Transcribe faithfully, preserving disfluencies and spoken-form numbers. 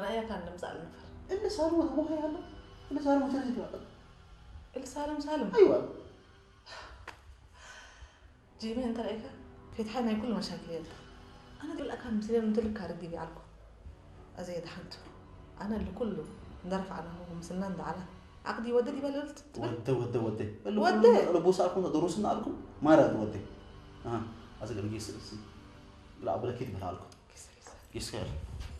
رأيك كان نمزع النفر اللي صار مو هي هلا اللي صار مترجم بقى اللي سالم سالم ايوه جيبين انت رأيك في تحلنا كل مشاكل يلتا انا دول اكان مسيرين ندلك كاردي بيعلكم ازيد حنتو انا اللي كله ندرف عنه ومسنان ده على عقدي وددي بللت ودي ودي ودي ودي اللي بوس عليكم دروسنا عليكم ما راد ودي اه ازق نجيس لا بلا كيف بحالكم كيس كيس كيس خير